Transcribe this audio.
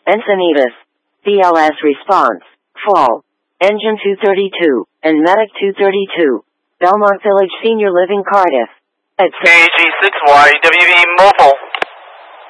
Encinitas, BLS Response, Fall, Engine 232, and Medic 232, Belmont Village Senior Living Cardiff. At AG6Y, WV Mobile.